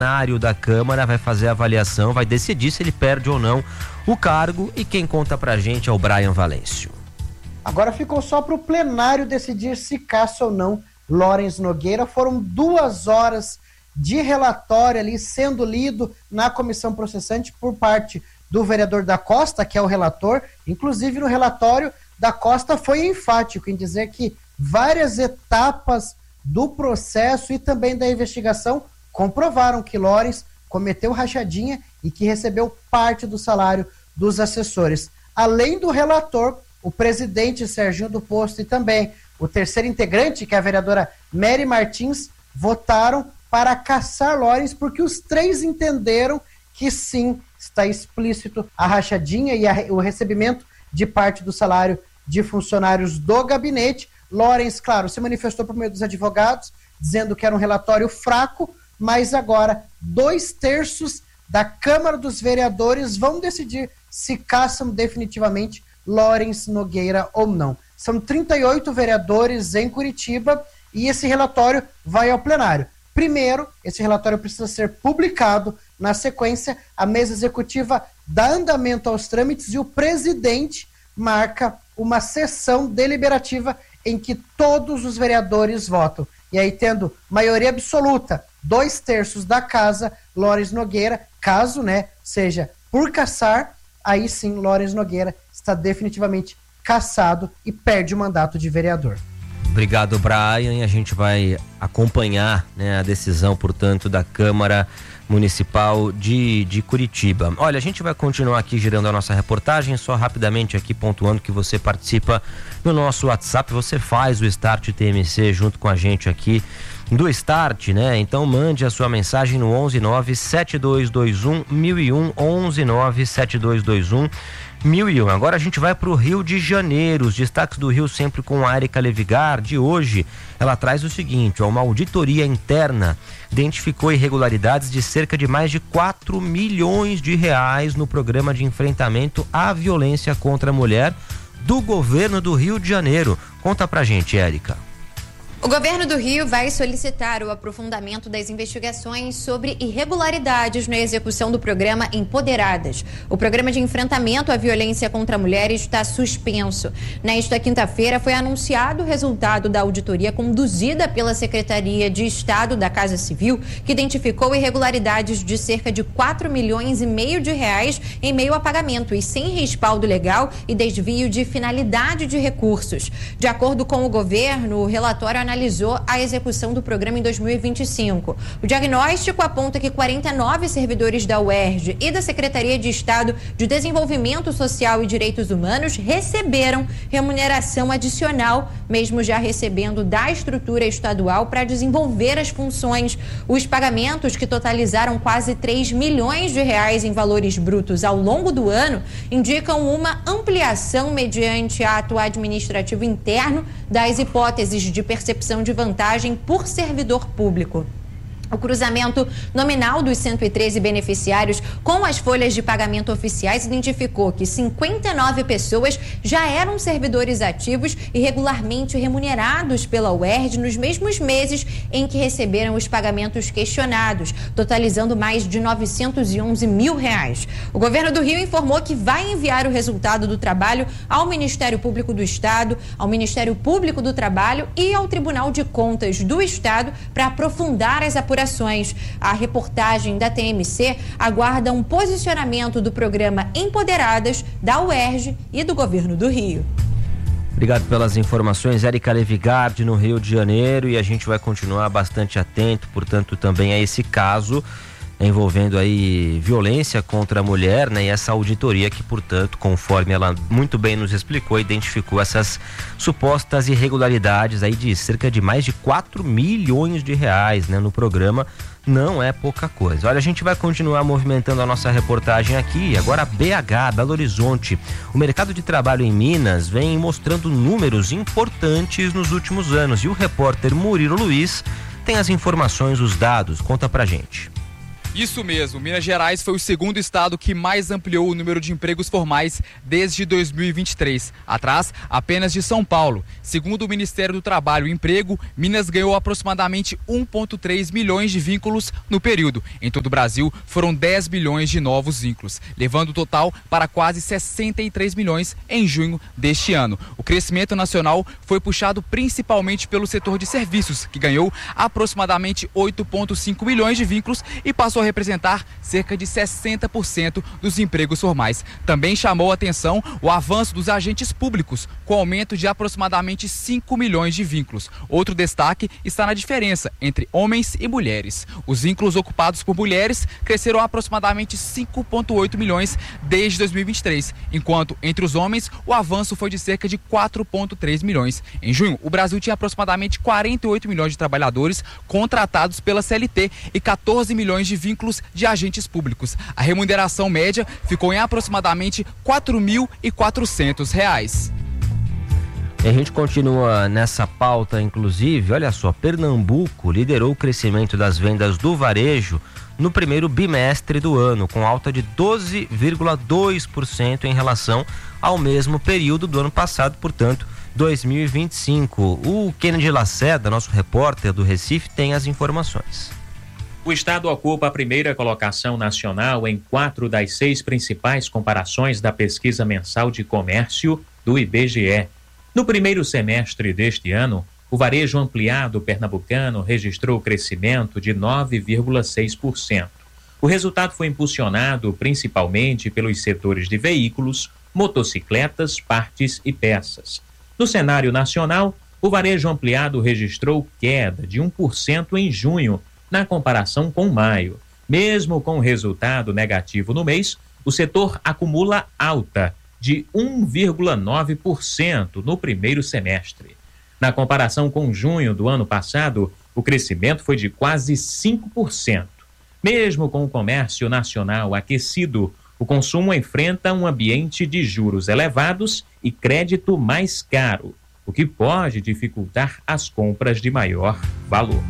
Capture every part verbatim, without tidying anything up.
plenário da Câmara vai fazer a avaliação, vai decidir se ele perde ou não o cargo, e quem conta pra gente é o Brian Valêncio. Agora ficou só pro plenário decidir se caça ou não Lawrence Nogueira. Foram duas horas de relatório ali sendo lido na comissão processante por parte do vereador da Costa, que é o relator. Inclusive no relatório da Costa foi enfático em dizer que várias etapas do processo e também da investigação comprovaram que Lawrence cometeu rachadinha e que recebeu parte do salário dos assessores. Além do relator, o presidente Serginho do Posto e também o terceiro integrante, que é a vereadora Mary Martins, votaram para caçar Lawrence, porque os três entenderam que sim, está explícito a rachadinha e a, o recebimento de parte do salário de funcionários do gabinete. Lawrence, claro, se manifestou por meio dos advogados, dizendo que era um relatório fraco, mas agora dois terços da Câmara dos Vereadores vão decidir se caçam definitivamente Lawrence Nogueira ou não. São trinta e oito vereadores em Curitiba e esse relatório vai ao plenário. Primeiro, esse relatório precisa ser publicado. Na sequência, a mesa executiva dá andamento aos trâmites e o presidente marca uma sessão deliberativa em que todos os vereadores votam. E aí, tendo maioria absoluta, dois terços da casa, Lawrence Nogueira, caso, né, seja por caçar, aí sim, Lawrence Nogueira está definitivamente cassado e perde o mandato de vereador. Obrigado, Brian, e a gente vai acompanhar, né, a decisão, portanto, da Câmara Municipal de, de Curitiba. Olha, a gente vai continuar aqui girando a nossa reportagem, só rapidamente aqui pontuando que você participa no nosso WhatsApp, você faz o Start T M C junto com a gente aqui do Start, né? Então mande a sua mensagem no onze nove sete dois dois um mil e um, onze nove sete dois dois um mil e um. Agora a gente vai para o Rio de Janeiro, os destaques do Rio sempre com a Érica Levigar. De hoje, ela traz o seguinte: ó, uma auditoria interna identificou irregularidades de cerca de mais de quatro milhões de reais no programa de enfrentamento à violência contra a mulher do governo do Rio de Janeiro. Conta pra gente, Érica. O governo do Rio vai solicitar o aprofundamento das investigações sobre irregularidades na execução do programa Empoderadas. O programa de enfrentamento à violência contra a mulher está suspenso. Nesta quinta-feira foi anunciado o resultado da auditoria conduzida pela Secretaria de Estado da Casa Civil, que identificou irregularidades de cerca de quatro milhões e meio de reais em meio a pagamentos sem respaldo legal e desvio de finalidade de recursos. De acordo com o governo, o relatório analisou a execução do programa em dois mil e vinte e cinco. O diagnóstico aponta que quarenta e nove servidores da U E R J e da Secretaria de Estado de Desenvolvimento Social e Direitos Humanos receberam remuneração adicional, mesmo já recebendo da estrutura estadual para desenvolver as funções. Os pagamentos, que totalizaram quase três milhões de reais em valores brutos ao longo do ano, indicam uma ampliação mediante ato administrativo interno das hipóteses de percepção de vantagem por servidor público. O cruzamento nominal dos cento e treze beneficiários com as folhas de pagamento oficiais identificou que cinquenta e nove pessoas já eram servidores ativos e regularmente remunerados pela U E R J nos mesmos meses em que receberam os pagamentos questionados, totalizando mais de novecentos e onze mil reais. O governo do Rio informou que vai enviar o resultado do trabalho ao Ministério Público do Estado, ao Ministério Público do Trabalho e ao Tribunal de Contas do Estado para aprofundar as apurações. A reportagem da T M C aguarda um posicionamento do programa Empoderadas, da U E R J e do governo do Rio. Obrigado pelas informações, Érica Levigardi, no Rio de Janeiro, e a gente vai continuar bastante atento, portanto, também a esse caso envolvendo aí violência contra a mulher, né? E essa auditoria que, portanto, conforme ela muito bem nos explicou, identificou essas supostas irregularidades aí de cerca de mais de quatro milhões de reais, né? No programa. Não é pouca coisa. Olha, a gente vai continuar movimentando a nossa reportagem aqui. Agora, B H, Belo Horizonte. O mercado de trabalho em Minas vem mostrando números importantes nos últimos anos. E o repórter Murilo Luiz tem as informações, os dados. Conta pra gente. Isso mesmo, Minas Gerais foi o segundo estado que mais ampliou o número de empregos formais desde dois mil e vinte e três, atrás apenas de São Paulo. Segundo o Ministério do Trabalho e Emprego, Minas ganhou aproximadamente um vírgula três milhões de vínculos no período. Em todo o Brasil, foram dez milhões de novos vínculos, levando o total para quase sessenta e três milhões em junho deste ano. O crescimento nacional foi puxado principalmente pelo setor de serviços, que ganhou aproximadamente oito vírgula cinco milhões de vínculos e passou a representar cerca de sessenta por cento dos empregos formais. Também chamou a atenção o avanço dos agentes públicos, com aumento de aproximadamente cinco milhões de vínculos. Outro destaque está na diferença entre homens e mulheres. Os vínculos ocupados por mulheres cresceram aproximadamente cinco vírgula oito milhões desde dois mil e vinte e três, enquanto entre os homens o avanço foi de cerca de quatro vírgula três milhões. Em junho, o Brasil tinha aproximadamente quarenta e oito milhões de trabalhadores contratados pela C L T e quatorze milhões de vínculos de agentes públicos. A remuneração média ficou em aproximadamente quatro mil e quatrocentos reais. E a gente continua nessa pauta, inclusive, olha só, Pernambuco liderou o crescimento das vendas do varejo no primeiro bimestre do ano, com alta de doze vírgula dois por cento em relação ao mesmo período do ano passado, portanto, dois mil e vinte e cinco. O Kennedy Lacerda, nosso repórter do Recife, tem as informações. O estado ocupa a primeira colocação nacional em quatro das seis principais comparações da pesquisa mensal de comércio do I B G E. No primeiro semestre deste ano, o varejo ampliado pernambucano registrou crescimento de nove vírgula seis por cento. O resultado foi impulsionado principalmente pelos setores de veículos, motocicletas, partes e peças. No cenário nacional, o varejo ampliado registrou queda de um por cento em junho, na comparação com maio. Mesmo com o resultado negativo no mês, o setor acumula alta de um vírgula nove por cento no primeiro semestre. Na comparação com junho do ano passado, o crescimento foi de quase cinco por cento. Mesmo com o comércio nacional aquecido, o consumo enfrenta um ambiente de juros elevados e crédito mais caro, o que pode dificultar as compras de maior valor.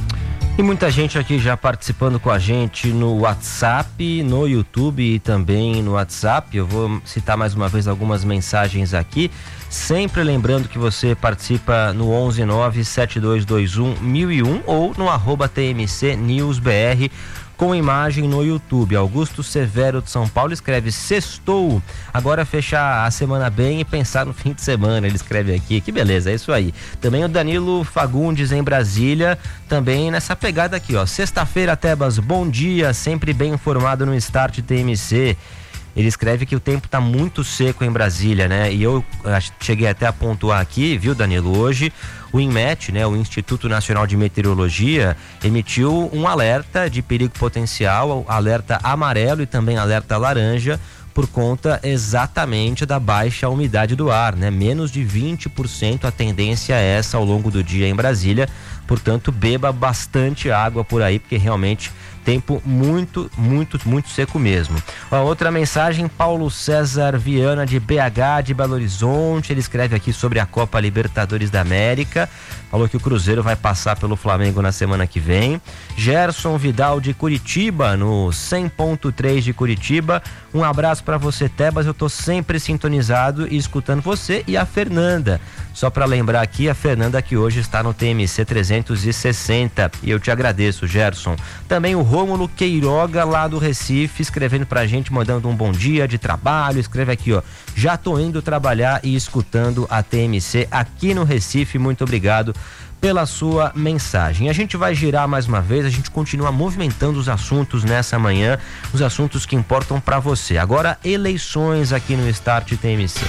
E muita gente aqui já participando com a gente no WhatsApp, no YouTube e também no WhatsApp. Eu vou citar mais uma vez algumas mensagens aqui. Sempre lembrando que você participa no onze nove sete dois dois um mil e um ou no arroba T M C News B R com imagem no YouTube. Augusto Severo de São Paulo escreve: sextou, agora fechar a semana bem e pensar no fim de semana. Ele escreve aqui, que beleza, é isso aí. Também o Danilo Fagundes em Brasília, também nessa pegada aqui, ó. Sexta-feira, Tebas, bom dia, sempre bem informado no Start T M C. Ele escreve que o tempo está muito seco em Brasília, né? E eu cheguei até a pontuar aqui, viu, Danilo? Hoje o INMET, né, o Instituto Nacional de Meteorologia, emitiu um alerta de perigo potencial, alerta amarelo e também alerta laranja, por conta exatamente da baixa umidade do ar, né? Menos de vinte por cento a tendência é essa ao longo do dia em Brasília. Portanto, beba bastante água por aí, porque realmente tempo muito, muito, muito seco mesmo. A outra mensagem, Paulo César Viana de B H, de Belo Horizonte, ele escreve aqui sobre a Copa Libertadores da América, falou que o Cruzeiro vai passar pelo Flamengo na semana que vem. Gerson Vidal de Curitiba, no cem ponto três de Curitiba, um abraço para você, Tebas, eu tô sempre sintonizado e escutando você e a Fernanda. Só para lembrar aqui, a Fernanda que hoje está no T M C trezentos e sessenta, e eu te agradeço, Gerson. Também o Rômulo Queiroga, lá do Recife, escrevendo pra gente, mandando um bom dia de trabalho, escreve aqui, ó, já tô indo trabalhar e escutando a T M C aqui no Recife, muito obrigado pela sua mensagem. A gente vai girar mais uma vez, a gente continua movimentando os assuntos nessa manhã, os assuntos que importam para você. Agora, eleições aqui no Start T M C.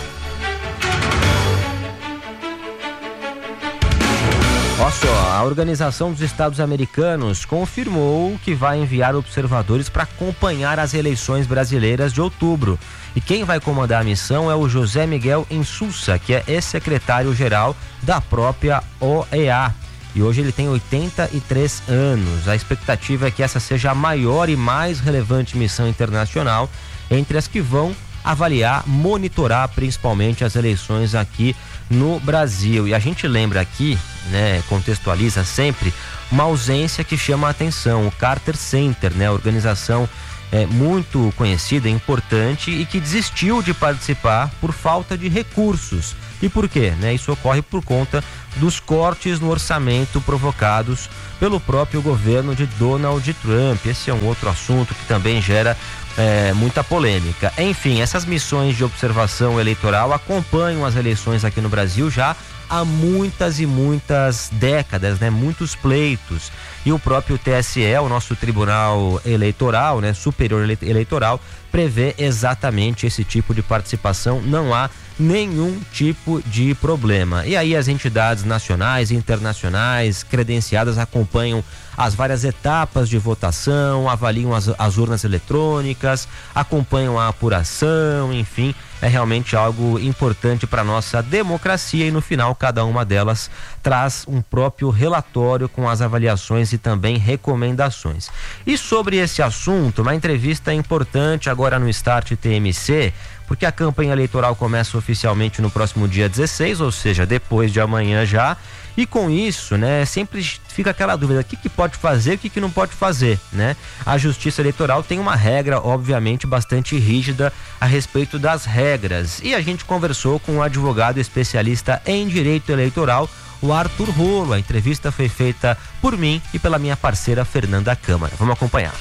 Olha só, a Organização dos Estados Americanos confirmou que vai enviar observadores para acompanhar as eleições brasileiras de outubro. E quem vai comandar a missão é o José Miguel Insulza, que é ex-secretário-geral da própria O E A. E hoje ele tem oitenta e três anos. A expectativa é que essa seja a maior e mais relevante missão internacional entre as que vão avaliar, monitorar principalmente as eleições aqui no Brasil. E a gente lembra aqui, né, contextualiza sempre, uma ausência que chama a atenção, o Carter Center, né, a organização é, muito conhecida, importante e que desistiu de participar por falta de recursos. E por quê? Né? Isso ocorre por conta dos cortes no orçamento provocados pelo próprio governo de Donald Trump. Esse é um outro assunto que também gera é, muita polêmica. Enfim, essas missões de observação eleitoral acompanham as eleições aqui no Brasil já há muitas e muitas décadas, né? Muitos pleitos. E o próprio T S E, o nosso Tribunal Eleitoral, né? Superior Eleitoral, prevê exatamente esse tipo de participação. Não há nenhum tipo de problema. E aí as entidades nacionais e internacionais credenciadas acompanham as várias etapas de votação, avaliam as, as urnas eletrônicas, acompanham a apuração, enfim, é realmente algo importante para a nossa democracia e no final cada uma delas traz um próprio relatório com as avaliações e também recomendações. E sobre esse assunto, uma entrevista importante agora no Start T M C, porque a campanha eleitoral começa oficialmente no próximo dia dezesseis, ou seja, depois de amanhã já, e com isso, né, sempre fica aquela dúvida, o que que pode fazer, o que que não pode fazer, né? A Justiça Eleitoral tem uma regra, obviamente, bastante rígida a respeito das regras, e a gente conversou com um advogado especialista em direito eleitoral, o Arthur Rolo. A entrevista foi feita por mim e pela minha parceira Fernanda Câmara. Vamos acompanhar.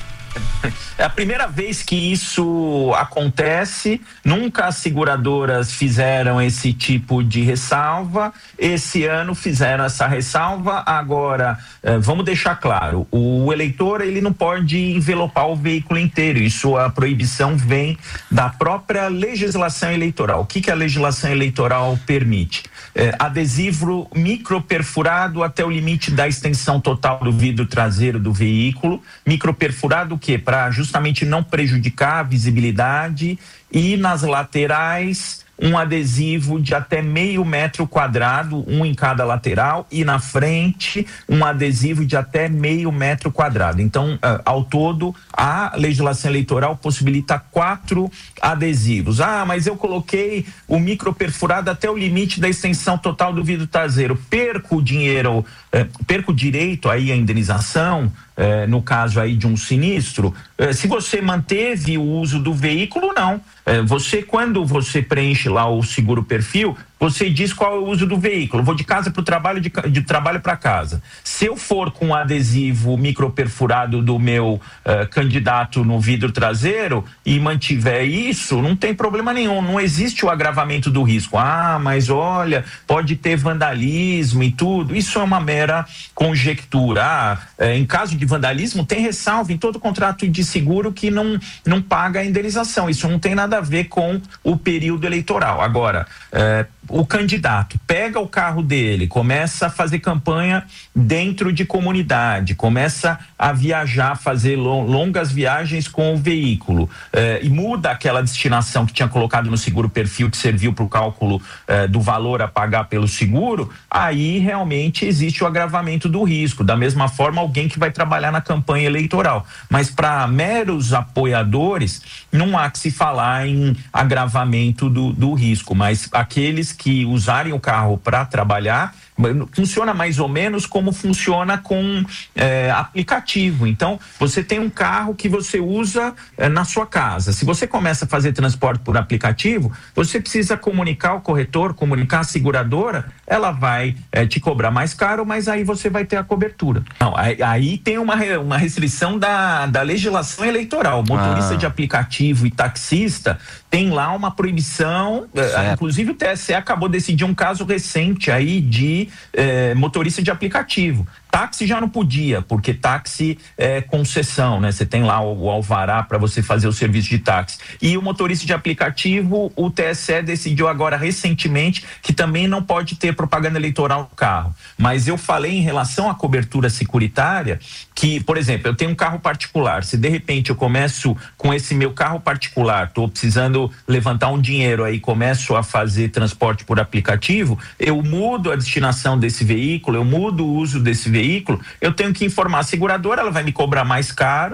É a primeira vez que isso acontece, nunca as seguradoras fizeram esse tipo de ressalva, esse ano fizeram essa ressalva. Agora, eh, vamos deixar claro, o eleitor ele não pode envelopar o veículo inteiro, isso, a proibição vem da própria legislação eleitoral. O que que a legislação eleitoral permite? Eh, adesivo microperfurado até o limite da extensão total do vidro traseiro do veículo, microperfurado o quê? Para justamente não prejudicar a visibilidade, e nas laterais um adesivo de até meio metro quadrado, um em cada lateral, e na frente um adesivo de até meio metro quadrado. Então, uh, ao todo, a legislação eleitoral possibilita quatro adesivos. Ah, mas eu coloquei o microperfurado até o limite da extensão total do vidro traseiro. Perco o dinheiro, eh, perco o direito aí à indenização, eh, no caso aí de um sinistro. Eh, se você manteve o uso do veículo, não. Eh, você, quando você preenche lá o seguro perfil, você diz qual é o uso do veículo. Vou de casa para o trabalho, de, de trabalho para casa. Se eu for com um adesivo microperfurado do meu uh, candidato no vidro traseiro e mantiver isso, não tem problema nenhum. Não existe o agravamento do risco. Ah, mas olha, pode ter vandalismo e tudo. Isso é uma mera conjectura. Ah, eh, em caso de vandalismo, tem ressalva em todo contrato de seguro que não, não paga a indenização. Isso não tem nada a ver com o período eleitoral. Agora, eh, o candidato pega o carro dele, começa a fazer campanha dentro de comunidade, começa a viajar, fazer longas viagens com o veículo, eh, e muda aquela destinação que tinha colocado no seguro perfil, que serviu para o cálculo eh, do valor a pagar pelo seguro, aí realmente existe o agravamento do risco. Da mesma forma, alguém que vai trabalhar na campanha eleitoral. Mas para meros apoiadores, não há que se falar em agravamento do, do risco, mas aqueles que usarem o carro para trabalhar, funciona mais ou menos como funciona com é, aplicativo. Então, você tem um carro que você usa é, na sua casa. Se você começa a fazer transporte por aplicativo, você precisa comunicar ao corretor, comunicar à seguradora, ela vai é, te cobrar mais caro, mas aí você vai ter a cobertura. Não, aí, aí tem uma, uma restrição da, da legislação eleitoral. Motorista ah. de aplicativo e taxista tem lá uma proibição, é, inclusive o T S E acabou de decidir um caso recente aí de É, motorista de aplicativo. Táxi já não podia, porque táxi é concessão, né? Você tem lá o, o alvará para você fazer o serviço de táxi. E o motorista de aplicativo, o T S E decidiu agora recentemente que também não pode ter propaganda eleitoral no carro. Mas eu falei em relação à cobertura securitária que, por exemplo, eu tenho um carro particular. Se de repente eu começo com esse meu carro particular, estou precisando levantar um dinheiro aí, começo a fazer transporte por aplicativo, eu mudo a destinação desse veículo, eu mudo o uso desse veículo, eu tenho que informar a seguradora, ela vai me cobrar mais caro,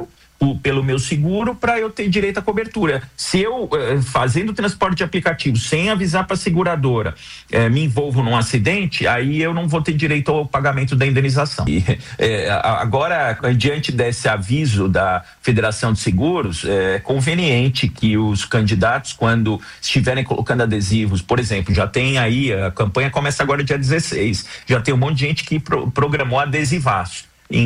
por, pelo meu seguro para eu ter direito à cobertura. Se eu, eh, fazendo transporte de aplicativo, sem avisar para a seguradora, eh, me envolvo num acidente, aí eu não vou ter direito ao pagamento da indenização. E, eh, agora, diante desse aviso da Federação de Seguros, é conveniente que os candidatos, quando estiverem colocando adesivos, por exemplo, já tem aí, a campanha começa agora dia dezesseis, já tem um monte de gente que pro, programou adesivaço.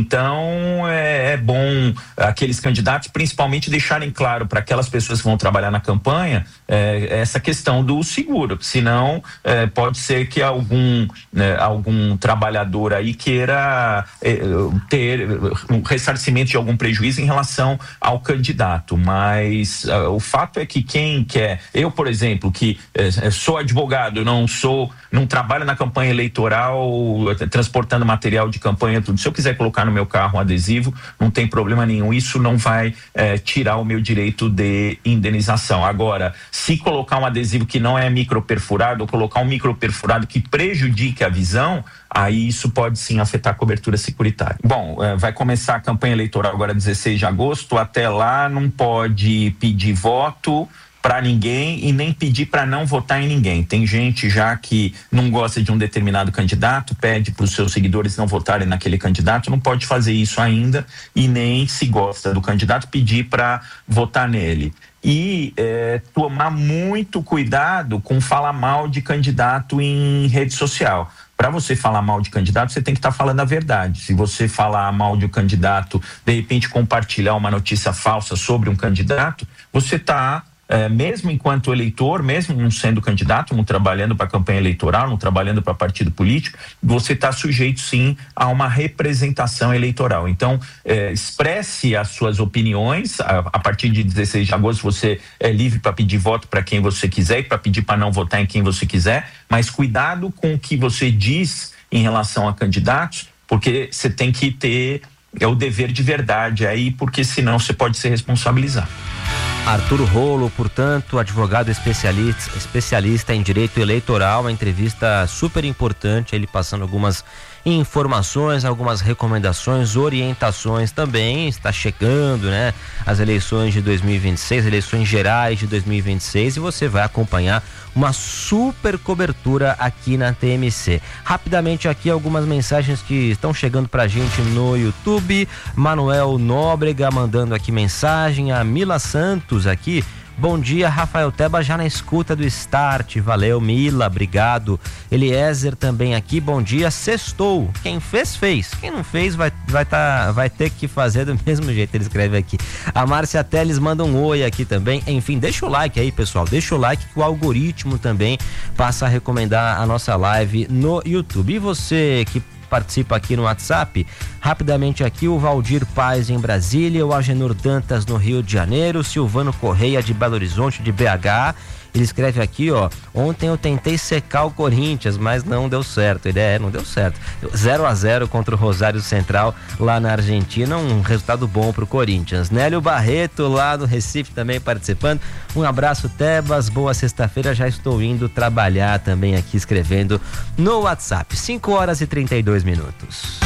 Então é, é bom aqueles candidatos principalmente deixarem claro para aquelas pessoas que vão trabalhar na campanha é, essa questão do seguro, senão é, pode ser que algum, né, algum trabalhador aí queira é, ter um ressarcimento de algum prejuízo em relação ao candidato, mas uh, o fato é que quem quer, eu por exemplo, que é, sou advogado, não sou, não trabalho na campanha eleitoral transportando material de campanha, tudo, se eu quiser colocar no meu carro um adesivo, não tem problema nenhum, isso não vai eh, tirar o meu direito de indenização. Agora, se colocar um adesivo que não é microperfurado ou colocar um microperfurado que prejudique a visão, aí isso pode sim afetar a cobertura securitária. Bom, eh, vai começar a campanha eleitoral agora dezesseis de agosto, até lá não pode pedir voto para ninguém e nem pedir para não votar em ninguém. Tem gente já que não gosta de um determinado candidato, pede para os seus seguidores não votarem naquele candidato, não pode fazer isso ainda e nem, se gosta do candidato, pedir para votar nele. E é, tomar muito cuidado com falar mal de candidato em rede social. Para você falar mal de candidato, você tem que estar tá falando a verdade. Se você falar mal de um candidato, de repente compartilhar uma notícia falsa sobre um candidato, você está É, mesmo enquanto eleitor, mesmo não sendo candidato, não trabalhando para campanha eleitoral, não trabalhando para partido político, você está sujeito sim a uma representação eleitoral. Então, é, expresse as suas opiniões. A, a partir de dezesseis de agosto você é livre para pedir voto para quem você quiser e para pedir para não votar em quem você quiser, mas cuidado com o que você diz em relação a candidatos, porque você tem que ter é, o dever de verdade aí, porque senão você pode ser responsabilizado. Arthur Rolo, portanto, advogado especialista, especialista em direito eleitoral, uma entrevista super importante, ele passando algumas informações, algumas recomendações, orientações também. Está chegando, né, as eleições de dois mil e vinte e seis, eleições gerais de dois mil e vinte e seis, e você vai acompanhar uma super cobertura aqui na T M C. Rapidamente aqui algumas mensagens que estão chegando pra gente no YouTube. Manuel Nóbrega mandando aqui mensagem, a Mila Santos aqui. Bom dia, Rafael Teba, já na escuta do Start. Valeu, Mila, obrigado. Eliezer também aqui, bom dia, sextou. Quem fez, fez. Quem não fez, vai, vai, tá, vai ter que fazer do mesmo jeito, ele escreve aqui. A Márcia Teles manda um oi aqui também. Enfim, deixa o like aí, pessoal. Deixa o like que o algoritmo também passa a recomendar a nossa live no YouTube. E você que participa aqui no WhatsApp, rapidamente aqui o Valdir Paz em Brasília, o Agenor Dantas no Rio de Janeiro, Silvano Correia de Belo Horizonte, de B H, ele escreve aqui, ó, ontem eu tentei secar o Corinthians, mas não deu certo, ele é, não deu certo, zero a zero contra o Rosário Central lá na Argentina, um resultado bom pro Corinthians. Nélio Barreto lá no Recife também participando, um abraço Tebas, boa sexta-feira, já estou indo trabalhar também aqui escrevendo no WhatsApp, cinco horas e trinta e dois minutos.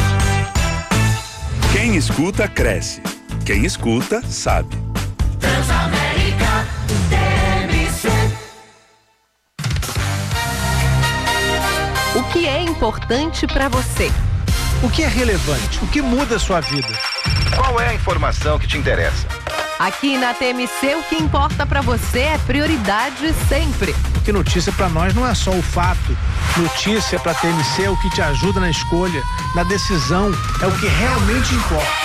Quem escuta cresce, quem escuta sabe. Transamérica T M C. O que é importante para você? O que é relevante? O que muda a sua vida? Qual é a informação que te interessa? Aqui na T M C, o que importa para você é prioridade sempre. Porque notícia para nós não é só o fato. Notícia para a T M C é o que te ajuda na escolha, na decisão, é o que realmente importa.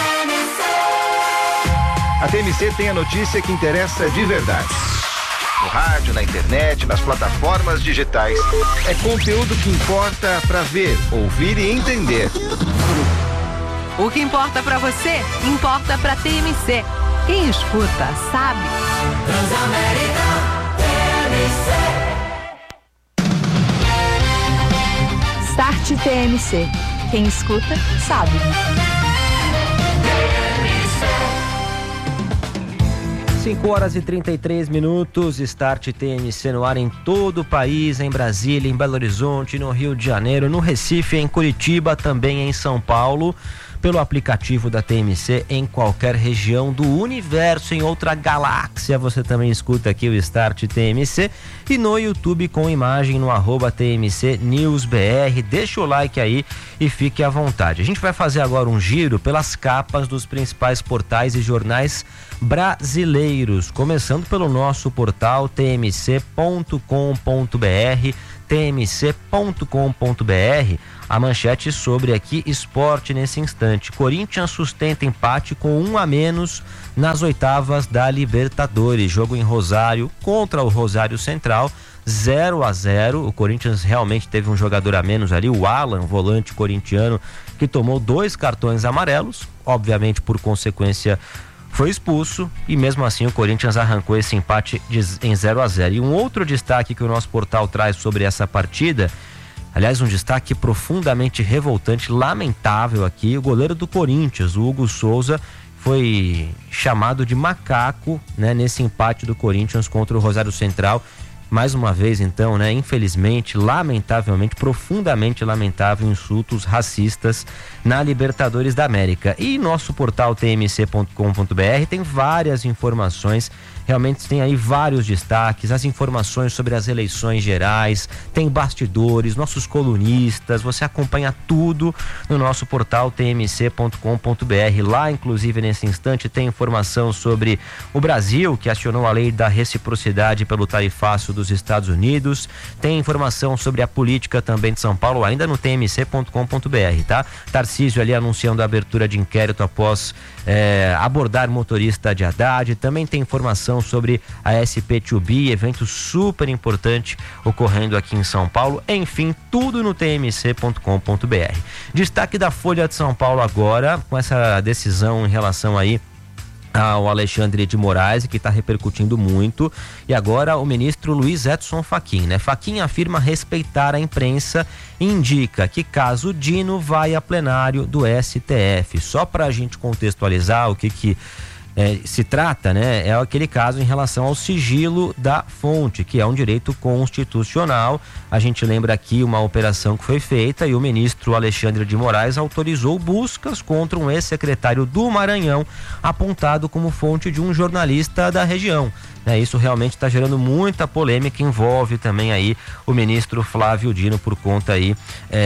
A T M C tem a notícia que interessa de verdade. No rádio, na internet, nas plataformas digitais. É conteúdo que importa para ver, ouvir e entender. O que importa para você, importa para T M C. Quem escuta, sabe. Transamérica T M C. Start T M C. Quem escuta, sabe. cinco horas e trinta e três minutos, Start T M C no ar em todo o país, em Brasília, em Belo Horizonte, no Rio de Janeiro, no Recife, em Curitiba, também em São Paulo. pelo aplicativo da T M C em qualquer região do universo, em outra galáxia. Você também escuta aqui o Start T M C e no YouTube com imagem no arroba T M C News B R. Deixa o like aí e fique à vontade. A gente vai fazer agora um giro pelas capas dos principais portais e jornais brasileiros, começando pelo nosso portal t m c ponto com ponto b r, t m c ponto com ponto b r. A manchete sobre aqui esporte nesse instante. Corinthians sustenta empate com um a menos nas oitavas da Libertadores. Jogo em Rosário contra o Rosário Central, zero a zero. O Corinthians realmente teve um jogador a menos ali, o Alan, volante corintiano, que tomou dois cartões amarelos, obviamente por consequência foi expulso, e mesmo assim o Corinthians arrancou esse empate de, em zero a zero. E um outro destaque que o nosso portal traz sobre essa partida, aliás, um destaque profundamente revoltante, lamentável aqui, o goleiro do Corinthians, o Hugo Souza, foi chamado de macaco, né, nesse empate do Corinthians contra o Rosário Central. Mais uma vez, então, né, infelizmente, lamentavelmente, profundamente lamentável, insultos racistas na Libertadores da América. E nosso portal t m c ponto com ponto b r tem várias informações, realmente tem aí vários destaques, as informações sobre as eleições gerais, tem bastidores, nossos colunistas, você acompanha tudo no nosso portal t m c ponto com ponto b r. Lá, inclusive, nesse instante, tem informação sobre o Brasil, que acionou a lei da reciprocidade pelo tarifaço dos Estados Unidos, tem informação sobre a política também de São Paulo, ainda no t m c ponto com ponto b r, tá? Tarcísio ali anunciando a abertura de inquérito após é, abordar motorista de Haddad. Também tem informação sobre a S P dois B, evento super importante ocorrendo aqui em São Paulo. Enfim, tudo no t m c ponto com ponto b r. Destaque da Folha de São Paulo agora, com essa decisão em relação aí ao Alexandre de Moraes, que está repercutindo muito, e agora o ministro Luiz Edson Fachin, né? Fachin afirma respeitar a imprensa e indica que caso Dino vai a plenário do S T F. Só para a gente contextualizar o que que É, se trata, né, é aquele caso em relação ao sigilo da fonte, que é um direito constitucional. A gente lembra aqui uma operação que foi feita e o ministro Alexandre de Moraes autorizou buscas contra um ex-secretário do Maranhão, apontado como fonte de um jornalista da região. É, isso realmente está gerando muita polêmica, envolve também aí o ministro Flávio Dino por conta aí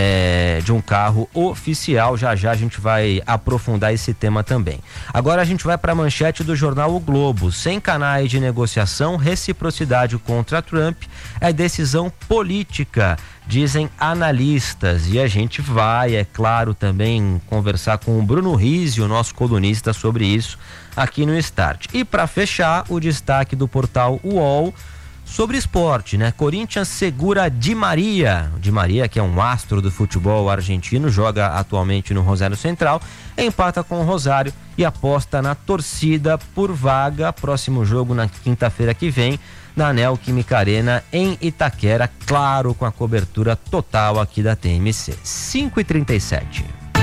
é, de um carro oficial. Já já a gente vai aprofundar esse tema também. Agora a gente vai para a manchete do jornal O Globo. Sem canais de negociação, reciprocidade contra Trump é decisão política, dizem analistas. E a gente vai, é claro, também conversar com o Bruno Rizzi, o nosso colunista, sobre isso aqui no Start. E para fechar, o destaque do portal U O L sobre esporte, né? Corinthians segura Di Maria. Di Maria, que é um astro do futebol argentino, joga atualmente no Rosário Central, empata com o Rosário e aposta na torcida por vaga. Próximo jogo na quinta-feira que vem, na Neoquímica Arena, em Itaquera, claro, com a cobertura total aqui da T M C. cinco e trinta e sete.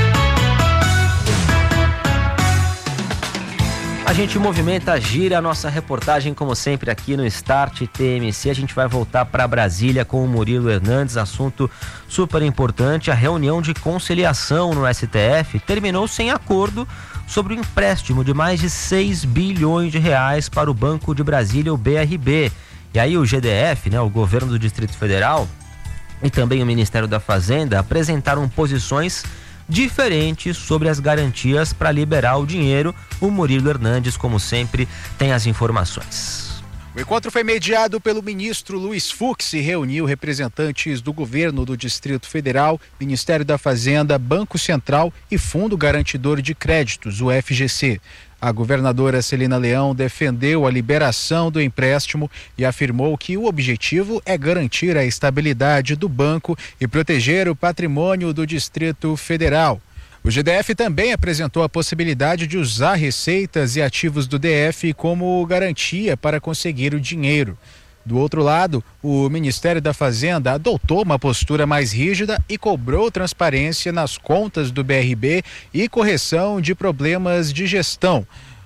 A gente movimenta, gira a nossa reportagem, como sempre, aqui no Start T M C. A gente vai voltar para Brasília com o Murilo Hernandes, assunto super importante. A reunião de conciliação no S T F terminou sem acordo sobre o empréstimo de mais de seis bilhões de reais para o Banco de Brasília, o B R B. E aí o G D F, né, o governo do Distrito Federal, e também o Ministério da Fazenda apresentaram posições diferentes sobre as garantias para liberar o dinheiro. O Murilo Hernandes, como sempre, tem as informações. O encontro foi mediado pelo ministro Luiz Fux e reuniu representantes do governo do Distrito Federal, Ministério da Fazenda, Banco Central e Fundo Garantidor de Créditos, o F G C. A governadora Celina Leão defendeu a liberação do empréstimo e afirmou que o objetivo é garantir a estabilidade do banco e proteger o patrimônio do Distrito Federal. O G D F também apresentou a possibilidade de usar receitas e ativos do D F como garantia para conseguir o dinheiro. Do outro lado, o Ministério da Fazenda adotou uma postura mais rígida e cobrou transparência nas contas do B R B e correção de problemas de gestão.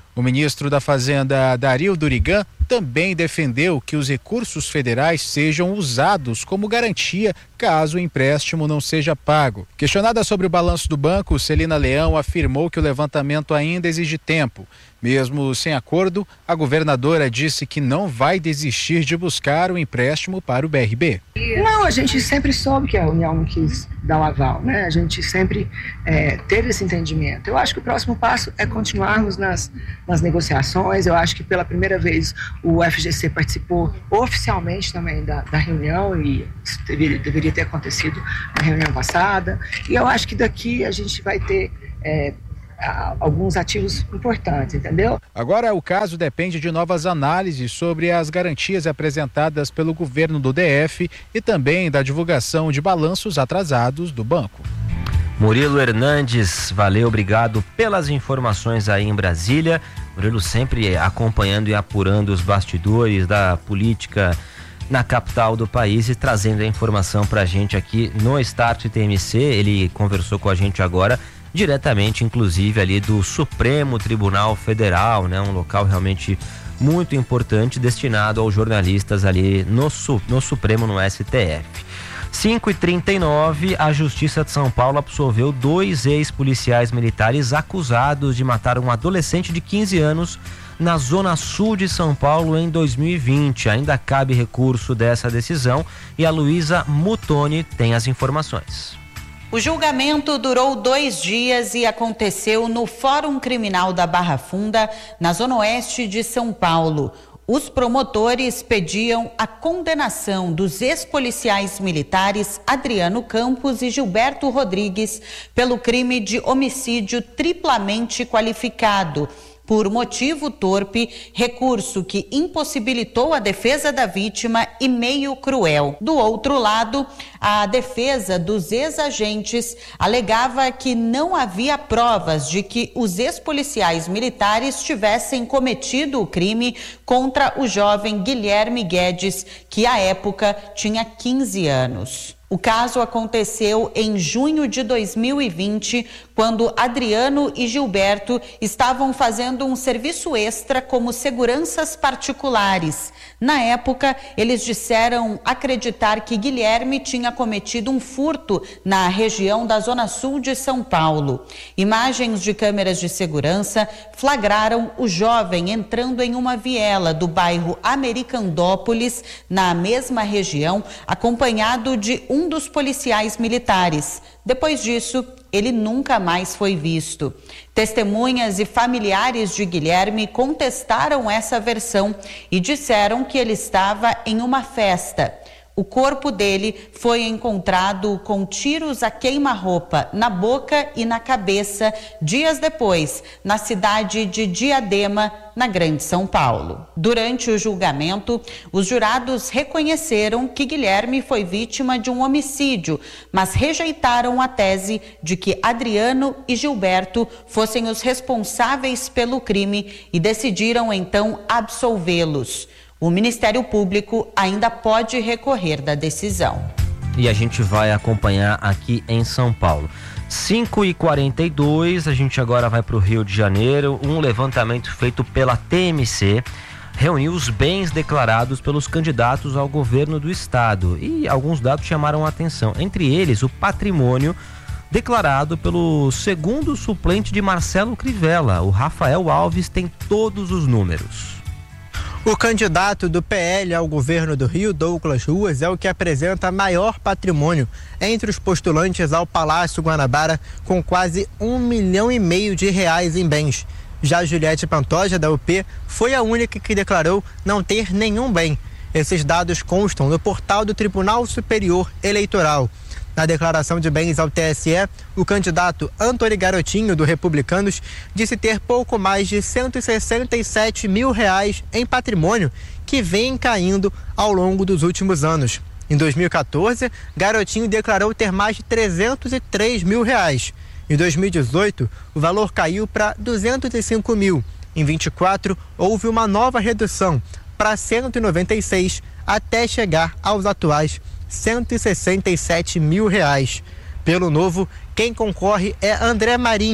O ministro da Fazenda, Dario Durigan, também defendeu que os recursos federais sejam usados como garantia caso o empréstimo não seja pago. Questionada sobre o balanço do banco, Celina Leão afirmou que o levantamento ainda exige tempo. Mesmo sem acordo, a governadora disse que não vai desistir de buscar o empréstimo para o B R B. Não, a gente sempre soube que a União não quis dar o aval, né? A gente sempre é, teve esse entendimento. Eu acho que o próximo passo é continuarmos nas, nas negociações. Eu acho que pela primeira vez o F G C participou oficialmente também da, da reunião e isso deveria, deveria ter acontecido na reunião passada. E eu acho que daqui a gente vai ter é, alguns ativos importantes, entendeu? Agora o caso depende de novas análises sobre as garantias apresentadas pelo governo do D F e também da divulgação de balanços atrasados do banco. Murilo Hernandes, valeu, obrigado pelas informações aí em Brasília. Murilo sempre acompanhando e apurando os bastidores da política na capital do país e trazendo a informação pra gente aqui no Start T M C. Ele conversou com a gente agora diretamente, inclusive, ali do Supremo Tribunal Federal, né? Um local realmente muito importante, destinado aos jornalistas ali no, no Supremo, no S T F. cinco e trinta e nove, a Justiça de São Paulo absolveu dois ex-policiais militares acusados de matar um adolescente de quinze anos na Zona Sul de São Paulo em dois mil e vinte. Ainda cabe recurso dessa decisão e a Luísa Mutoni tem as informações. O julgamento durou dois dias e aconteceu no Fórum Criminal da Barra Funda, na Zona Oeste de São Paulo. Os promotores pediam a condenação dos ex-policiais militares Adriano Campos e Gilberto Rodrigues pelo crime de homicídio triplamente qualificado, por motivo torpe, recurso que impossibilitou a defesa da vítima e meio cruel. Do outro lado, a defesa dos ex-agentes alegava que não havia provas de que os ex-policiais militares tivessem cometido o crime contra o jovem Guilherme Guedes, que à época tinha quinze anos. O caso aconteceu em junho de dois mil e vinte, quando Adriano e Gilberto estavam fazendo um serviço extra como seguranças particulares. Na época, eles disseram acreditar que Guilherme tinha cometido um furto na região da Zona Sul de São Paulo. Imagens de câmeras de segurança flagraram o jovem entrando em uma viela do bairro Americandópolis, na mesma região, acompanhado de um Um dos policiais militares. Depois disso, ele nunca mais foi visto. Testemunhas e familiares de Guilherme contestaram essa versão e disseram que ele estava em uma festa. O corpo dele foi encontrado com tiros a queima-roupa na boca e na cabeça dias depois, na cidade de Diadema, na Grande São Paulo. Durante o julgamento, os jurados reconheceram que Guilherme foi vítima de um homicídio, mas rejeitaram a tese de que Adriano e Gilberto fossem os responsáveis pelo crime e decidiram então absolvê-los. O Ministério Público ainda pode recorrer da decisão. E a gente vai acompanhar aqui em São Paulo. cinco e quarenta e dois, a gente agora vai para o Rio de Janeiro. Um levantamento feito pela T M C reuniu os bens declarados pelos candidatos ao governo do estado. E alguns dados chamaram a atenção. Entre eles, o patrimônio declarado pelo segundo suplente de Marcelo Crivella. O Rafael Alves tem todos os números. O candidato do P L ao governo do Rio, Douglas Ruas, é o que apresenta maior patrimônio entre os postulantes ao Palácio Guanabara, com quase um milhão e meio de reais em bens. Já Juliette Pantoja, da U P, foi a única que declarou não ter nenhum bem. Esses dados constam no portal do Tribunal Superior Eleitoral. Na declaração de bens ao T S E, o candidato Antony Garotinho, do Republicanos, disse ter pouco mais de cento e sessenta e sete mil reais em patrimônio que vem caindo ao longo dos últimos anos. Em dois mil e quatorze, Garotinho declarou ter mais de trezentos e três mil reais. Em dois mil e dezoito, o valor caiu para duzentos e cinco mil. Em vinte e quatro, houve uma nova redução para cento e noventa e seis, até chegar aos atuais cento e sessenta e sete mil reais. Pelo Novo, quem concorre é André Marinho, que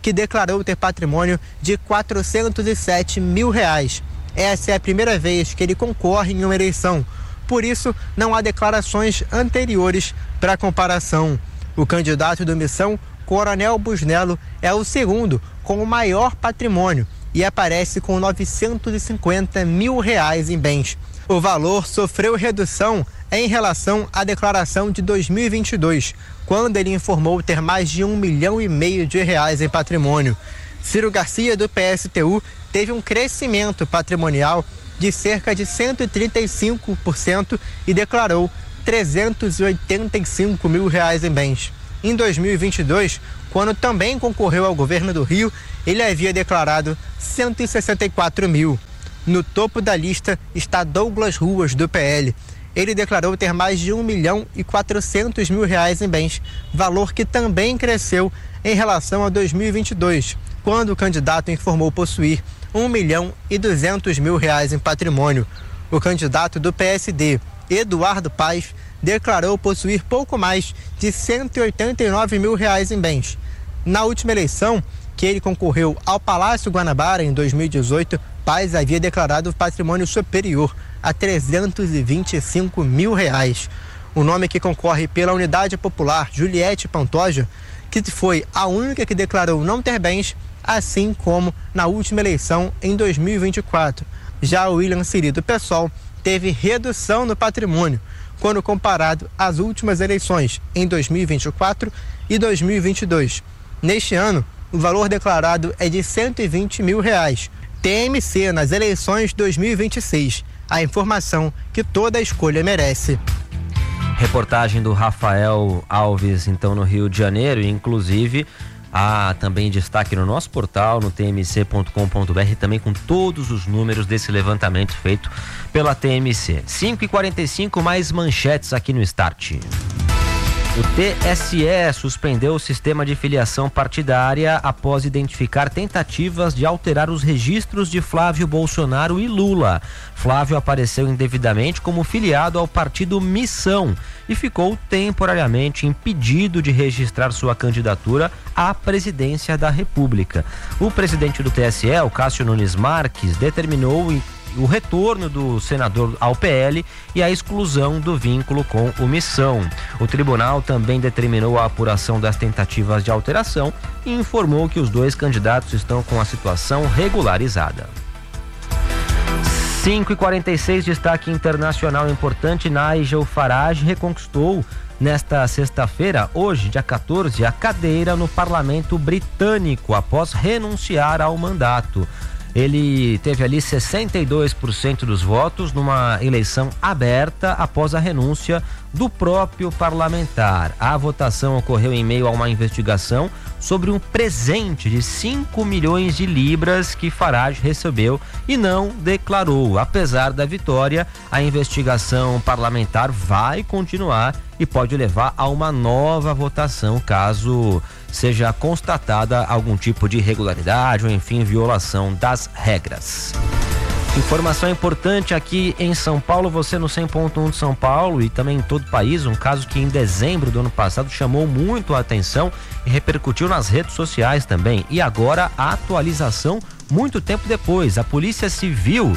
que declarou ter patrimônio de quatrocentos e sete mil reais. Essa é a primeira vez que ele concorre em uma eleição. Por isso, não há declarações anteriores para comparação. O candidato do Missão, Coronel Busnello, é o segundo com o maior patrimônio e aparece com novecentos e cinquenta mil reais em bens. O valor sofreu redução em relação à declaração de dois mil e vinte e dois, quando ele informou ter mais de um milhão e meio de reais em patrimônio. Ciro Garcia, do P S T U, teve um crescimento patrimonial de cerca de cento e trinta e cinco por cento e declarou trezentos e oitenta e cinco mil reais em bens. Em dois mil e vinte e dois, quando também concorreu ao governo do Rio, ele havia declarado cento e sessenta e quatro mil. No topo da lista está Douglas Ruas, do P L. Ele declarou ter mais de um milhão e quatrocentos mil reais em bens, valor que também cresceu em relação a dois mil e vinte e dois, quando o candidato informou possuir um milhão e duzentos mil reais em patrimônio. O candidato do P S D, Eduardo Paes, declarou possuir pouco mais de cento e oitenta e nove mil reais em bens. Na última eleição, que ele concorreu ao Palácio Guanabara em dois mil e dezoito, Paes havia declarado patrimônio superior a trezentos e vinte e cinco mil reais. O nome que concorre pela Unidade Popular, Juliette Pantoja, que foi a única que declarou não ter bens, assim como na última eleição em dois mil e vinte e quatro. Já o William Siri, do PSOL, teve redução no patrimônio quando comparado às últimas eleições em dois mil e vinte e quatro e dois mil e vinte e dois. Neste ano, o valor declarado é de cento e vinte mil reais. T M C nas eleições dois mil e vinte e seis. A informação que toda escolha merece. Reportagem do Rafael Alves, então, no Rio de Janeiro, e inclusive há também destaque no nosso portal, no t m c ponto com ponto b r, também com todos os números desse levantamento feito pela T M C. cinco e quarenta e cinco, mais manchetes aqui no Start. O T S E suspendeu o sistema de filiação partidária após identificar tentativas de alterar os registros de Flávio Bolsonaro e Lula. Flávio apareceu indevidamente como filiado ao partido Missão e ficou temporariamente impedido de registrar sua candidatura à presidência da República. O presidente do T S E, o Cássio Nunes Marques, determinou o retorno do senador ao P L e a exclusão do vínculo com o Missão. O tribunal também determinou a apuração das tentativas de alteração e informou que os dois candidatos estão com a situação regularizada. cinco e quarenta e seis, destaque internacional importante. Nigel Farage reconquistou nesta sexta-feira, hoje, dia quatorze, a cadeira no parlamento britânico após renunciar ao mandato. Ele teve ali sessenta e dois por cento dos votos numa eleição aberta após a renúncia do próprio parlamentar. A votação ocorreu em meio a uma investigação sobre um presente de cinco milhões de libras que Farage recebeu e não declarou. Apesar da vitória, a investigação parlamentar vai continuar e pode levar a uma nova votação caso seja constatada algum tipo de irregularidade ou, enfim, violação das regras. Informação importante aqui em São Paulo, você no cem ponto um de São Paulo e também em todo o país, um caso que em dezembro do ano passado chamou muito a atenção e repercutiu nas redes sociais também. E agora a atualização muito tempo depois. A Polícia Civil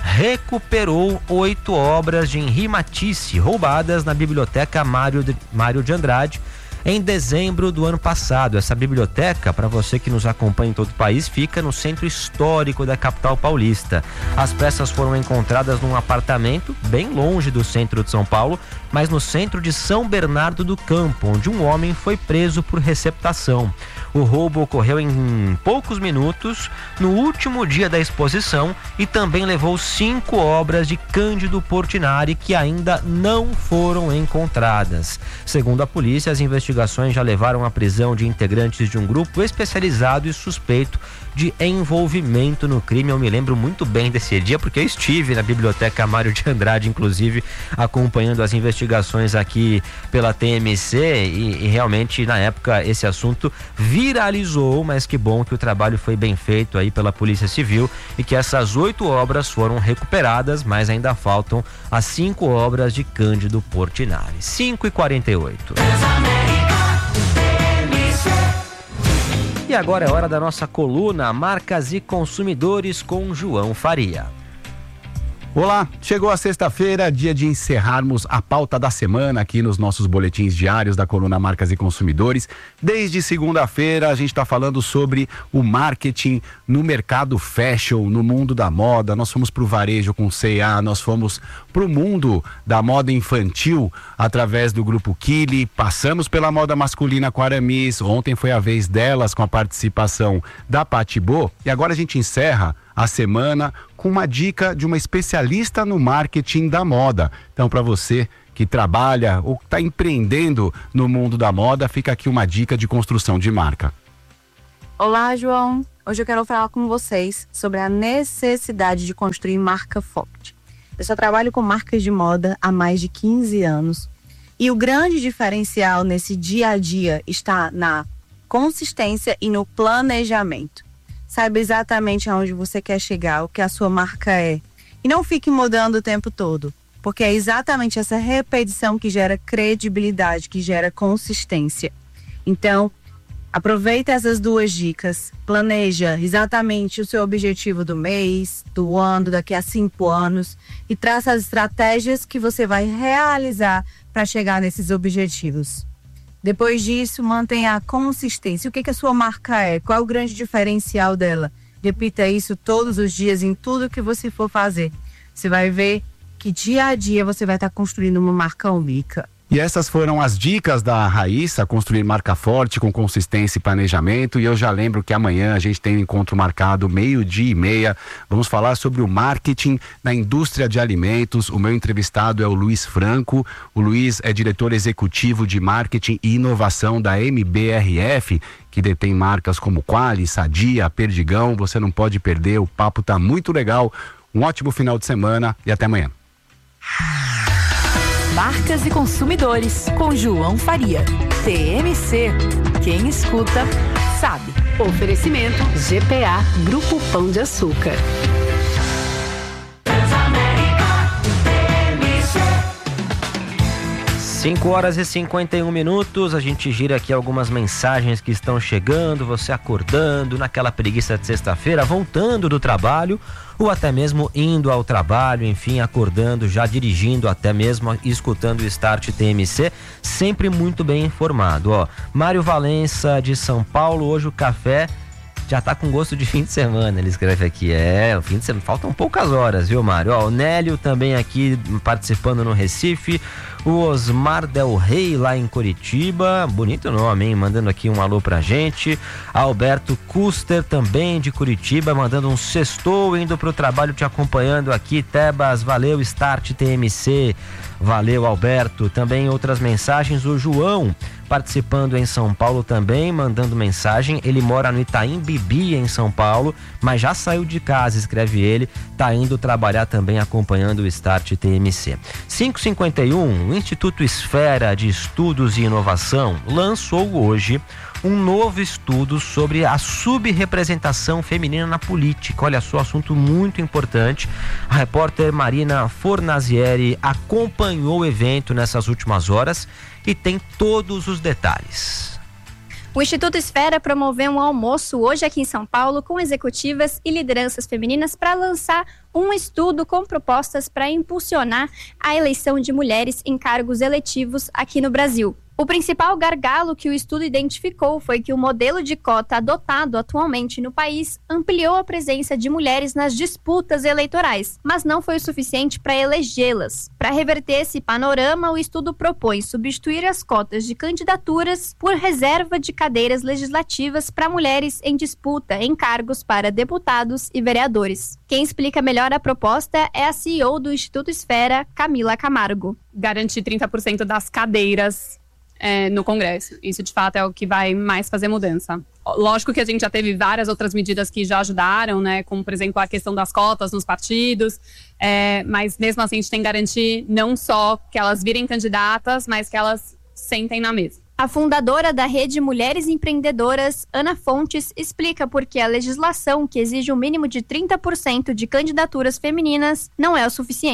recuperou oito obras de Henri Matisse roubadas na biblioteca Mário de, Mário de Andrade em dezembro do ano passado. Essa biblioteca, para você que nos acompanha em todo o país, fica no centro histórico da capital paulista. As peças foram encontradas num apartamento bem longe do centro de São Paulo, mas no centro de São Bernardo do Campo, onde um homem foi preso por receptação. O roubo ocorreu em poucos minutos, no último dia da exposição, e também levou cinco obras de Cândido Portinari que ainda não foram encontradas. Segundo a polícia, as investigações já levaram à prisão de integrantes de um grupo especializado e suspeito de envolvimento no crime. Eu me lembro muito bem desse dia, porque eu estive na biblioteca Mário de Andrade, inclusive, acompanhando as investigações aqui pela T M C, e, e realmente na época esse assunto viralizou, mas que bom que o trabalho foi bem feito aí pela Polícia Civil e que essas oito obras foram recuperadas, mas ainda faltam as cinco obras de Cândido Portinari. cinco e quarenta e oito. E agora é hora da nossa coluna Marcas e Consumidores com João Faria. Olá, chegou a sexta-feira, dia de encerrarmos a pauta da semana aqui nos nossos boletins diários da coluna Marcas e Consumidores. Desde segunda-feira a gente está falando sobre o marketing no mercado fashion, no mundo da moda. Nós fomos para o varejo com C e A, nós fomos para o mundo da moda infantil através do Grupo Kili, passamos pela moda masculina com a Aramis, ontem foi a vez delas com a participação da Patibô e agora a gente encerra a semana com uma dica de uma especialista no marketing da moda. Então, para você que trabalha ou está empreendendo no mundo da moda, fica aqui uma dica de construção de marca. Olá, João. Hoje eu quero falar com vocês sobre a necessidade de construir marca forte. Eu só trabalho com marcas de moda há mais de quinze anos e o grande diferencial nesse dia a dia está na consistência e no planejamento. Saiba exatamente aonde você quer chegar, o que a sua marca é. E não fique mudando o tempo todo, porque é exatamente essa repetição que gera credibilidade, que gera consistência. Então, aproveita essas duas dicas, planeja exatamente o seu objetivo do mês, do ano, daqui a cinco anos e traça as estratégias que você vai realizar para chegar nesses objetivos. Depois disso, mantenha a consistência. O que, que a sua marca é? Qual é o grande diferencial dela? Repita isso todos os dias em tudo que você for fazer. Você vai ver que dia a dia você vai estar construindo uma marca única. E essas foram as dicas da Raíssa, construir marca forte com consistência e planejamento. E eu já lembro que amanhã a gente tem um encontro marcado meio-dia e meia. Vamos falar sobre o marketing na indústria de alimentos. O meu entrevistado é o Luiz Franco. O Luiz é diretor executivo de marketing e inovação da M B R F, que detém marcas como Qualy, Sadia, Perdigão. Você não pode perder, o papo tá muito legal. Um ótimo final de semana e até amanhã. Marcas e Consumidores, com João Faria. T M C. Quem escuta, sabe. Oferecimento G P A, Grupo Pão de Açúcar. cinco horas e cinquenta e um minutos, a gente gira aqui algumas mensagens que estão chegando, você acordando naquela preguiça de sexta-feira, voltando do trabalho ou até mesmo indo ao trabalho, enfim, acordando, já dirigindo, até mesmo escutando o Start T M C, sempre muito bem informado, ó. Mário Valença de São Paulo, hoje o café já tá com gosto de fim de semana, ele escreve aqui. É, o fim de semana, faltam poucas horas, viu, Mário? Ó, o Nélio também aqui participando no Recife, o Osmar Del Rey lá em Curitiba, bonito nome, hein? Mandando aqui um alô pra gente. Alberto Custer também de Curitiba, mandando um sextou, indo pro trabalho te acompanhando aqui. Tebas, valeu, Start T M C. Valeu, Alberto. Também outras mensagens, o João participando em São Paulo também, mandando mensagem. Ele mora no Itaim Bibi, em São Paulo, mas já saiu de casa, escreve ele, tá indo trabalhar também acompanhando o Start T M C. cinco e cinquenta e um, o Instituto Esfera de Estudos e Inovação lançou hoje um novo estudo sobre a subrepresentação feminina na política. Olha só, assunto muito importante. A repórter Marina Fornazieri acompanhou o evento nessas últimas horas e tem todos os detalhes. O Instituto Esfera promoveu um almoço hoje aqui em São Paulo com executivas e lideranças femininas para lançar um estudo com propostas para impulsionar a eleição de mulheres em cargos eletivos aqui no Brasil. O principal gargalo que o estudo identificou foi que o modelo de cota adotado atualmente no país ampliou a presença de mulheres nas disputas eleitorais, mas não foi o suficiente para elegê-las. Para reverter esse panorama, o estudo propõe substituir as cotas de candidaturas por reserva de cadeiras legislativas para mulheres em disputa em cargos para deputados e vereadores. Quem explica melhor a proposta é a C E O do Instituto Esfera, Camila Camargo. Garantir trinta por cento das cadeiras É, no Congresso. Isso, de fato, é o que vai mais fazer mudança. Lógico que a gente já teve várias outras medidas que já ajudaram, né? Como, por exemplo, a questão das cotas nos partidos. É, mas, mesmo assim, a gente tem que garantir não só que elas virem candidatas, mas que elas sentem na mesa. A fundadora da Rede Mulheres Empreendedoras, Ana Fontes, explica por que a legislação que exige um mínimo de trinta por cento de candidaturas femininas não é o suficiente.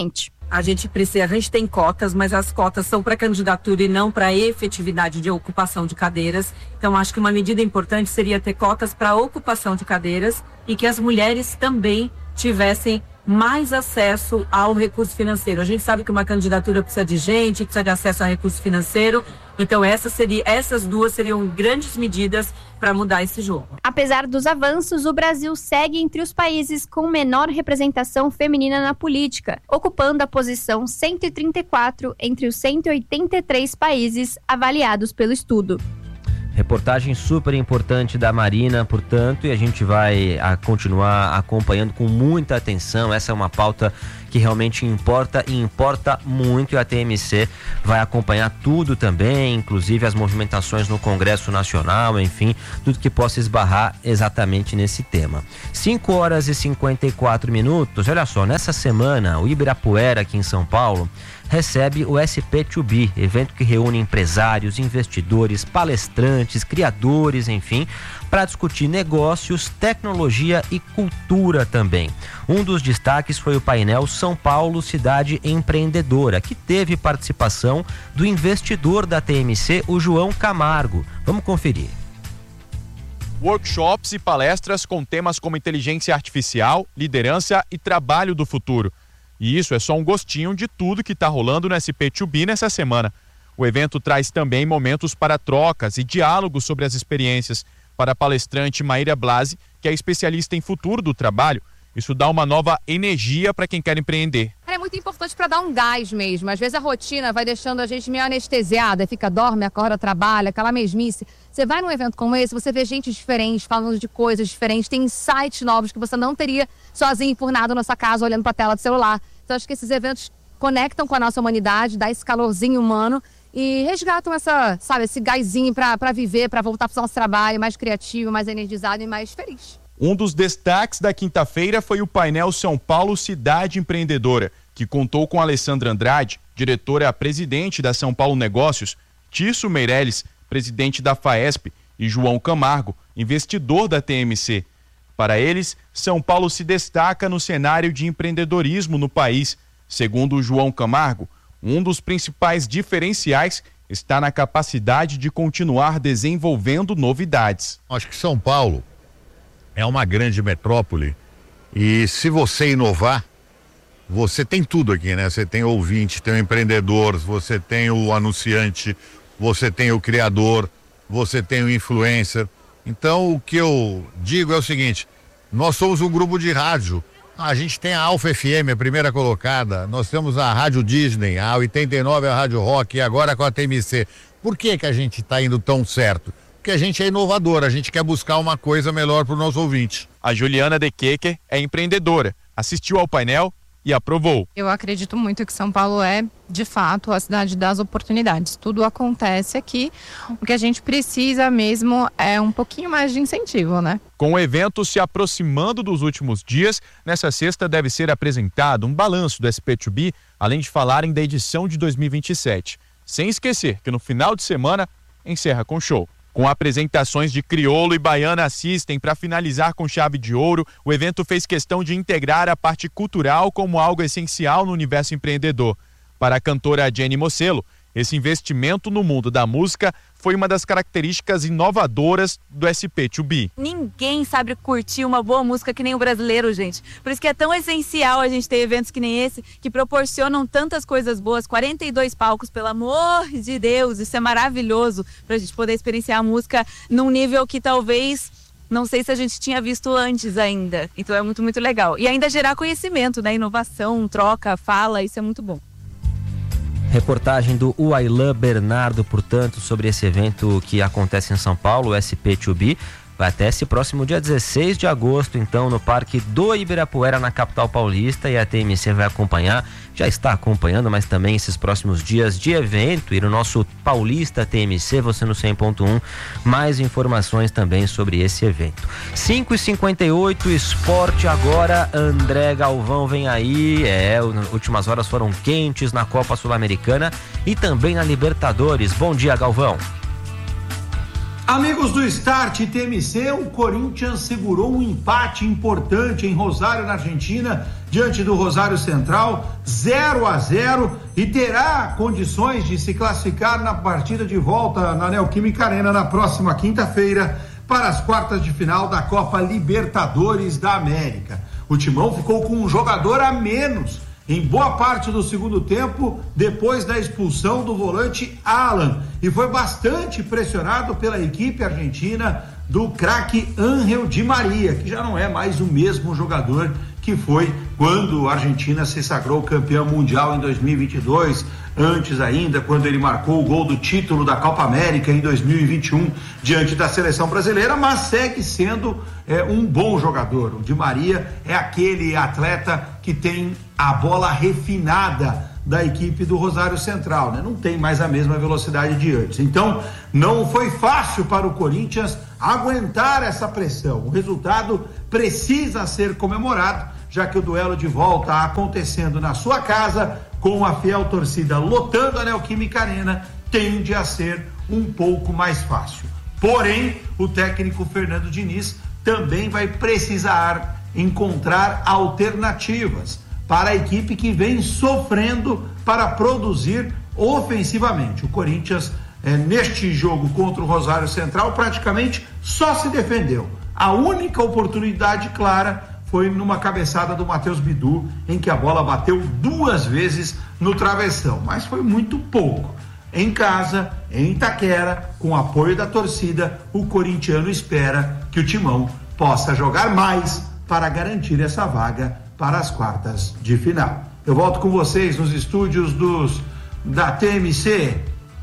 A gente precisa, a gente tem cotas, mas as cotas são para candidatura e não para efetividade de ocupação de cadeiras. Então, acho que uma medida importante seria ter cotas para ocupação de cadeiras e que as mulheres também tivessem mais acesso ao recurso financeiro. A gente sabe que uma candidatura precisa de gente, precisa de acesso a recurso financeiro. Então, essa seria, essas duas seriam grandes medidas para mudar esse jogo. Apesar dos avanços, o Brasil segue entre os países com menor representação feminina na política, ocupando a posição cento e trinta e quatro entre os cento e oitenta e três países avaliados pelo estudo. Reportagem super importante da Marina, portanto, e a gente vai a, continuar acompanhando com muita atenção. Essa é uma pauta que realmente importa e importa muito, e a T M C vai acompanhar tudo também, inclusive as movimentações no Congresso Nacional, enfim, tudo que possa esbarrar exatamente nesse tema. cinco horas e cinquenta e quatro minutos. Olha só, nessa semana o Ibirapuera aqui em São Paulo recebe o S P dois B, evento que reúne empresários, investidores, palestrantes, criadores, enfim, para discutir negócios, tecnologia e cultura também. Um dos destaques foi o painel São Paulo Cidade Empreendedora, que teve participação do investidor da T M C, o João Camargo. Vamos conferir. Workshops e palestras com temas como inteligência artificial, liderança e trabalho do futuro. E isso é só um gostinho de tudo que está rolando no S P dois B nessa semana. O evento traz também momentos para trocas e diálogos sobre as experiências. Para a palestrante Maíra Blasi, que é especialista em futuro do trabalho, isso dá uma nova energia para quem quer empreender. É muito importante para dar um gás mesmo. Às vezes a rotina vai deixando a gente meio anestesiada, fica, dorme, acorda, trabalha, aquela mesmice. Você vai num evento como esse, você vê gente diferente, falando de coisas diferentes, tem insights novos que você não teria sozinho por nada na sua casa, olhando para a tela do celular. Então acho que esses eventos conectam com a nossa humanidade, dá esse calorzinho humano e resgatam essa, sabe, esse gásinho para viver, para voltar para o nosso trabalho mais criativo, mais energizado e mais feliz. Um dos destaques da quinta-feira foi o painel São Paulo Cidade Empreendedora, que contou com Alessandra Andrade, diretora-presidente da São Paulo Negócios, Tício Meirelles, presidente da Faesp, e João Camargo, investidor da T M C. Para eles, São Paulo se destaca no cenário de empreendedorismo no país. Segundo o João Camargo, um dos principais diferenciais está na capacidade de continuar desenvolvendo novidades. Acho que São Paulo é uma grande metrópole e se você inovar, você tem tudo aqui, né? Você tem o ouvinte, tem o empreendedor, você tem o anunciante, você tem o criador, você tem o influencer. Então o que eu digo é o seguinte, nós somos um grupo de rádio, a gente tem a Alfa F M, a primeira colocada, nós temos a Rádio Disney, a oitenta e nove, a Rádio Rock e agora com a T M C. Por que que a gente está indo tão certo? Porque a gente é inovador, a gente quer buscar uma coisa melhor para o nosso ouvinte. A Juliana De Keker é empreendedora, assistiu ao painel e aprovou. Eu acredito muito que São Paulo é, de fato, a cidade das oportunidades. Tudo acontece aqui. O que a gente precisa mesmo é um pouquinho mais de incentivo, né? Com o evento se aproximando dos últimos dias, nessa sexta deve ser apresentado um balanço do S P dois B, além de falarem da edição de dois mil e vinte e sete. Sem esquecer que no final de semana encerra com show. Com apresentações de crioulo e baiana assistem para finalizar com chave de ouro, o evento fez questão de integrar a parte cultural como algo essencial no universo empreendedor. Para a cantora Jenny Mocelo, esse investimento no mundo da música foi uma das características inovadoras do S P dois B. Ninguém sabe curtir uma boa música que nem o brasileiro, gente. Por isso que é tão essencial a gente ter eventos que nem esse, que proporcionam tantas coisas boas, quarenta e dois palcos, pelo amor de Deus, isso é maravilhoso, pra gente poder experienciar a música num nível que talvez, não sei se a gente tinha visto antes ainda. Então é muito, muito legal. E ainda gerar conhecimento, né? Inovação, troca, fala, isso é muito bom. Reportagem do Uailan Bernardo, portanto, sobre esse evento que acontece em São Paulo, o S P dois B. Vai até esse próximo dia dezesseis de agosto, então, no Parque do Ibirapuera, na capital paulista, e a T M C vai acompanhar, já está acompanhando, mas também esses próximos dias de evento, e no nosso Paulista T M C, você no cem ponto um, mais informações também sobre esse evento. cinco e cinquenta e oito, esporte agora, André Galvão vem aí, é, últimas horas foram quentes na Copa Sul-Americana e também na Libertadores. Bom dia, Galvão. Amigos do Start T M C, o Corinthians segurou um empate importante em Rosário, na Argentina, diante do Rosário Central, zero a zero e terá condições de se classificar na partida de volta na Neoquímica Arena na próxima quinta-feira para as quartas de final da Copa Libertadores da América. O Timão ficou com um jogador a menos em boa parte do segundo tempo, depois da expulsão do volante Alan, e foi bastante pressionado pela equipe argentina do craque Ángel Di Maria, que já não é mais o mesmo jogador que foi quando a Argentina se sagrou campeão mundial em dois mil e vinte e dois, antes ainda, quando ele marcou o gol do título da Copa América em dois mil e vinte e um, diante da seleção brasileira, mas segue sendo é, um bom jogador. O Di Maria é aquele atleta que tem a bola refinada da equipe do Rosário Central, né? Não tem mais a mesma velocidade de antes. Então, não foi fácil para o Corinthians aguentar essa pressão. O resultado precisa ser comemorado, já que o duelo de volta acontecendo na sua casa, com a fiel torcida lotando a Neoquímica Arena, tende a ser um pouco mais fácil. Porém, o técnico Fernando Diniz também vai precisar encontrar alternativas para a equipe que vem sofrendo para produzir ofensivamente. O Corinthians, é, neste jogo contra o Rosário Central, praticamente só se defendeu. A única oportunidade clara foi numa cabeçada do Matheus Bidu, em que a bola bateu duas vezes no travessão, mas foi muito pouco. Em casa, em Itaquera, com apoio da torcida, o corintiano espera que o Timão possa jogar mais para garantir essa vaga para as quartas de final. Eu volto com vocês nos estúdios dos, da T M C.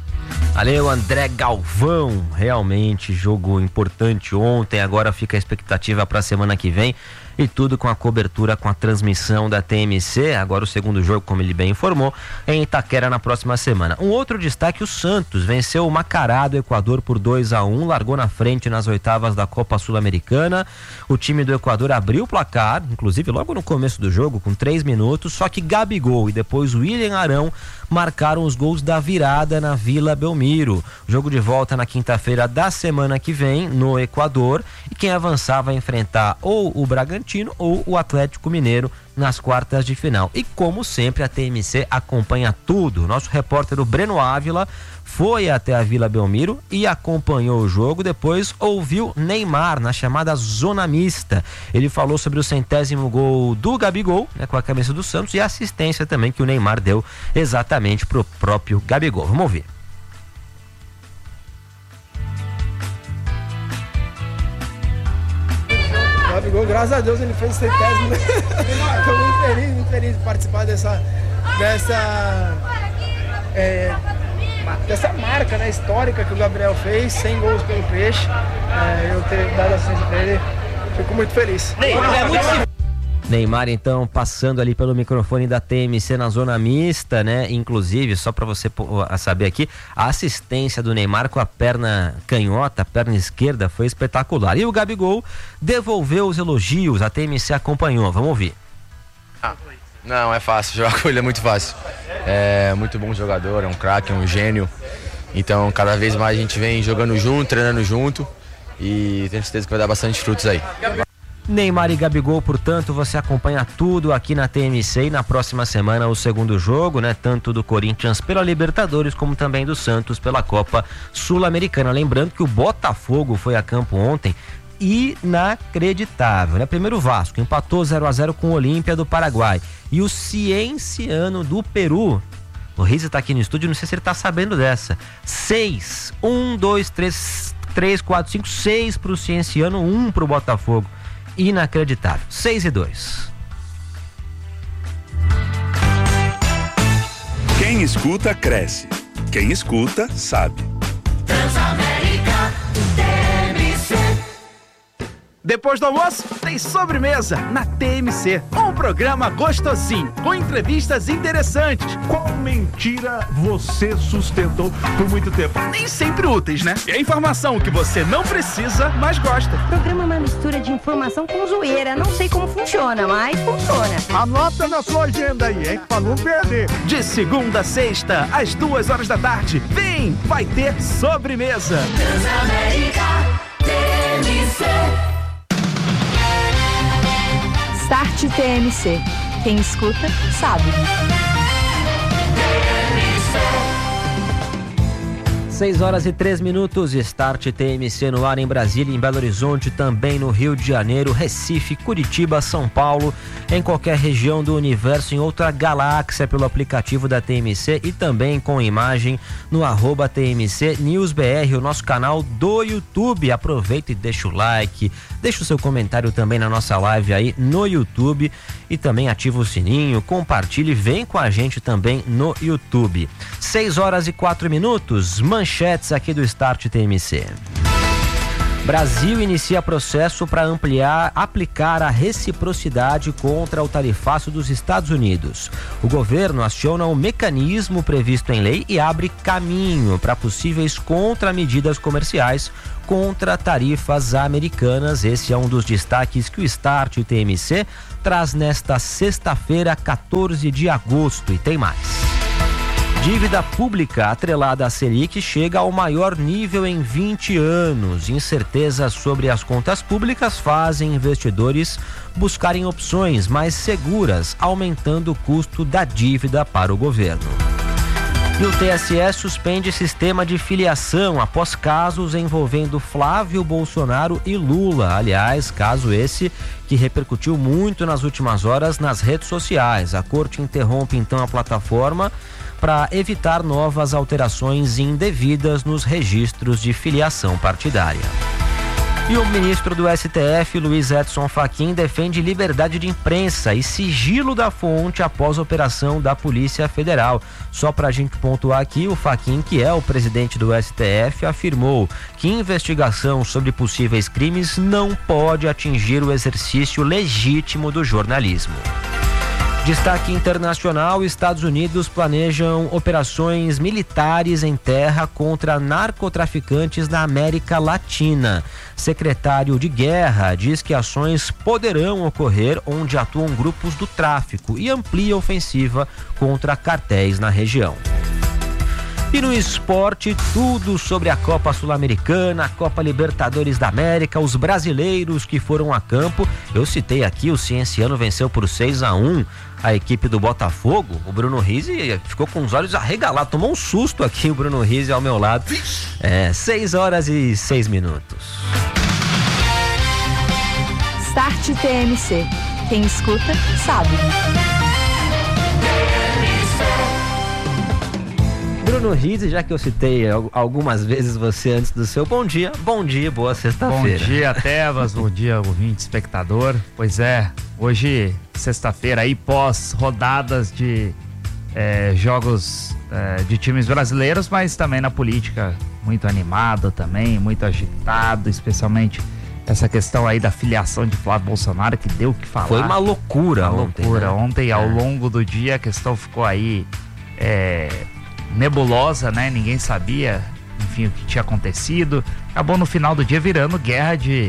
Valeu, André Galvão. Realmente, jogo importante ontem. Agora fica a expectativa para a semana que vem. E tudo com a cobertura, com a transmissão da T M C. Agora o segundo jogo, como ele bem informou, em Itaquera na próxima semana. Um outro destaque, o Santos venceu o Macará do Equador por dois a um, largou na frente nas oitavas da Copa Sul-Americana. O time do Equador abriu o placar, inclusive logo no começo do jogo, com três minutos, só que Gabigol e depois William Arão marcaram os gols da virada na Vila Belmiro. Jogo de volta na quinta-feira da semana que vem, no Equador, e quem avançar vai enfrentar ou o Bragantino ou o Atlético Mineiro nas quartas de final. E como sempre, a T M C acompanha tudo. Nosso repórter, o Breno Ávila, foi até a Vila Belmiro e acompanhou o jogo. Depois ouviu Neymar na chamada zona mista. Ele falou sobre o centésimo gol do Gabigol, né, com a camisa do Santos, e a assistência também que o Neymar deu exatamente pro próprio Gabigol. Vamos ouvir. Gabigol, graças a Deus, ele fez o centésimo. Estou muito feliz, muito feliz de participar dessa, dessa, é, dessa marca, né, histórica que o Gabriel fez, cem gols pelo Peixe. É, eu ter dado assistência para ele, fico muito feliz. É muito... Neymar, então, passando ali pelo microfone da T M C na zona mista, né? Inclusive, só para você saber aqui, a assistência do Neymar com a perna canhota, a perna esquerda, foi espetacular. E o Gabigol devolveu os elogios, a T M C acompanhou. Vamos ouvir. Ah, não, é fácil, jogar com ele é muito fácil. É muito bom jogador, é um craque, é um gênio. Então, cada vez mais a gente vem jogando junto, treinando junto, e tenho certeza que vai dar bastante frutos aí. Neymar e Gabigol, portanto, você acompanha tudo aqui na T M C, e na próxima semana o segundo jogo, né, tanto do Corinthians pela Libertadores como também do Santos pela Copa Sul-Americana. Lembrando que o Botafogo foi a campo ontem, inacreditável, né? Primeiro o Vasco empatou zero a zero com o Olímpia do Paraguai, e o Cienciano do Peru, o Riza tá aqui no estúdio, não sei se ele tá sabendo dessa, seis, um, dois, três, três, quatro, cinco, seis pro Cienciano, um pro Botafogo. Inacreditável. seis e dois. Quem escuta, cresce. Quem escuta, sabe. Transamérica T M C. Depois do almoço, tem sobremesa na T M C. Um programa gostosinho, com entrevistas interessantes. Qual mentira você sustentou por muito tempo? Nem sempre úteis, né? E a informação que você não precisa, mas gosta. O programa é uma mistura de informação com zoeira. Não sei como funciona, mas funciona. Anota na sua agenda aí, hein? Pra não perder. De segunda a sexta, às duas horas da tarde. Vem, vai ter sobremesa. Transamérica T M C. Start T M C. Quem escuta, sabe. seis horas e três minutos, Start T M C no ar em Brasília, em Belo Horizonte, também no Rio de Janeiro, Recife, Curitiba, São Paulo, em qualquer região do universo, em outra galáxia pelo aplicativo da T M C e também com imagem no arroba T M C News B R, o nosso canal do YouTube. Aproveita e deixa o like, deixa o seu comentário também na nossa live aí no YouTube e também ativa o sininho, compartilhe, vem com a gente também no YouTube. seis horas e quatro minutos, manchetes aqui do Start T M C. Brasil inicia processo para ampliar, aplicar a reciprocidade contra o tarifaço dos Estados Unidos. O governo aciona um mecanismo previsto em lei e abre caminho para possíveis contramedidas comerciais contra tarifas americanas. Esse é um dos destaques que o Start T M C traz nesta sexta-feira, quatorze de agosto, e tem mais. Dívida pública atrelada à Selic chega ao maior nível em vinte anos. Incertezas sobre as contas públicas fazem investidores buscarem opções mais seguras, aumentando o custo da dívida para o governo. E o T S E suspende sistema de filiação após casos envolvendo Flávio Bolsonaro e Lula. Aliás, caso esse que repercutiu muito nas últimas horas nas redes sociais. A corte interrompe então a plataforma para evitar novas alterações indevidas nos registros de filiação partidária. E o ministro do S T F, Luiz Edson Fachin, defende liberdade de imprensa e sigilo da fonte após a operação da Polícia Federal. Só para a gente pontuar aqui, o Fachin, que é o presidente do S T F, afirmou que investigação sobre possíveis crimes não pode atingir o exercício legítimo do jornalismo. Destaque internacional: Estados Unidos planejam operações militares em terra contra narcotraficantes na América Latina. Secretário de Guerra diz que ações poderão ocorrer onde atuam grupos do tráfico e amplia a ofensiva contra cartéis na região. E no esporte, tudo sobre a Copa Sul-Americana, a Copa Libertadores da América, os brasileiros que foram a campo. Eu citei aqui, o Cienciano venceu por seis a um a equipe do Botafogo. O Bruno Rizzi ficou com os olhos arregalados, tomou um susto aqui o Bruno Rizzi ao meu lado. É, seis horas e seis minutos. Start T M C. Quem escuta, sabe. Bruno Rizzi, já que eu citei algumas vezes você antes do seu bom dia, bom dia, boa sexta-feira. Bom dia, Tebas, bom dia, ouvinte, espectador. Pois é, hoje, sexta-feira, aí pós rodadas de é, jogos é, de times brasileiros, mas também na política, muito animado também, muito agitado, especialmente essa questão aí da filiação de Flávio Bolsonaro, que deu o que falar. Foi uma loucura uma ontem. loucura. Né? Ontem, ao é. longo do dia, a questão ficou aí é, nebulosa, né? Ninguém sabia, enfim, o que tinha acontecido. Acabou no final do dia virando guerra de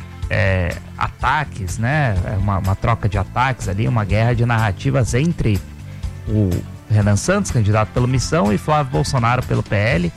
é, ataques, né? Uma, uma troca de ataques ali, uma guerra de narrativas entre o Renan Santos, candidato pela Missão, e Flávio Bolsonaro pelo P L.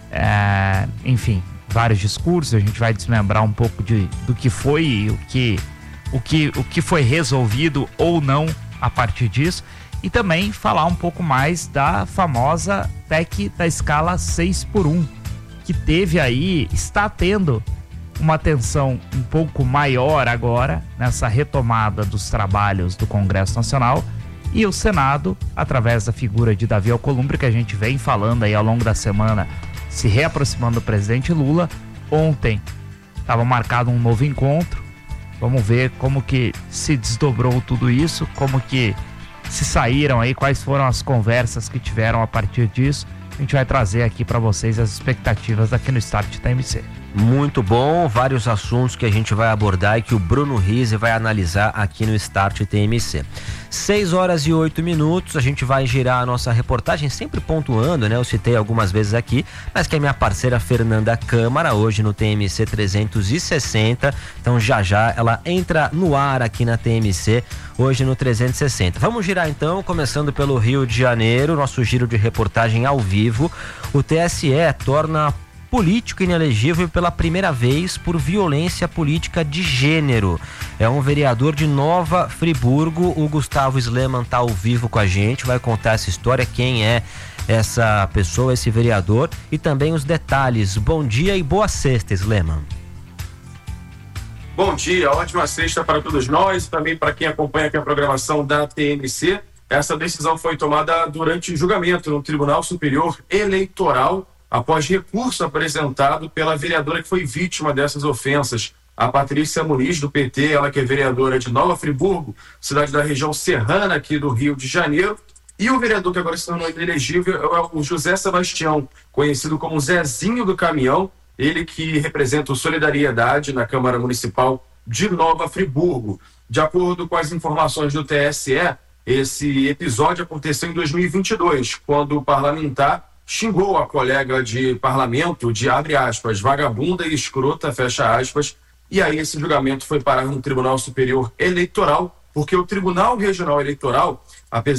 É, enfim, vários discursos. A gente vai desmembrar um pouco de, do que foi e o que, o, que, o que foi resolvido ou não a partir disso. E também falar um pouco mais da famosa P E C da escala seis por um, que teve aí, está tendo uma atenção um pouco maior agora nessa retomada dos trabalhos do Congresso Nacional, e o Senado, através da figura de Davi Alcolumbre, que a gente vem falando aí ao longo da semana, se reaproximando do presidente Lula. Ontem estava marcado um novo encontro. Vamos ver como que se desdobrou tudo isso, como que se saíram aí, quais foram as conversas que tiveram a partir disso. A gente vai trazer aqui para vocês as expectativas aqui no Start T M C. Muito bom, vários assuntos que a gente vai abordar e que o Bruno Rizzi vai analisar aqui no Start T M C. seis horas e oito minutos, a gente vai girar a nossa reportagem, sempre pontuando, né? Eu citei algumas vezes aqui, mas que é minha parceira Fernanda Câmara, hoje no T M C trezentos e sessenta, então já já ela entra no ar aqui na T M C, hoje no trezentos e sessenta. Vamos girar então, começando pelo Rio de Janeiro, nosso giro de reportagem ao vivo. O T S E torna político inelegível pela primeira vez por violência política de gênero. É um vereador de Nova Friburgo. O Gustavo Sleman está ao vivo com a gente, vai contar essa história, quem é essa pessoa, esse vereador, e também os detalhes. Bom dia e boa sexta, Sleman. Bom dia, ótima sexta para todos nós e também para quem acompanha aqui a programação da T M C. Essa decisão foi tomada durante julgamento no Tribunal Superior Eleitoral, após recurso apresentado pela vereadora que foi vítima dessas ofensas, a Patrícia Muniz, do P T, ela que é vereadora de Nova Friburgo, cidade da região serrana aqui do Rio de Janeiro. E o vereador que agora se tornou inelegível é o José Sebastião, conhecido como Zezinho do Caminhão, ele que representa o Solidariedade na Câmara Municipal de Nova Friburgo. De acordo com as informações do T S E, esse episódio aconteceu em dois mil e vinte e dois, quando o parlamentar xingou a colega de parlamento de, abre aspas, vagabunda e escrota, fecha aspas, e aí esse julgamento foi parar no Tribunal Superior Eleitoral, porque o Tribunal Regional Eleitoral, apesar